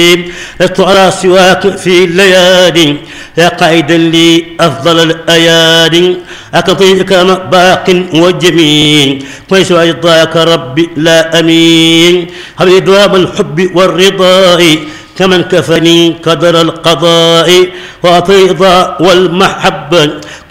لست أرى سواك في الليالي يا قائدا لي أفضل الأيادي أكطيك باق وجميل كويس وأرضاك ربي لا أمين هب دوام الحب والرضاء كمن كفني قدر القضاء وأطيض والمحبة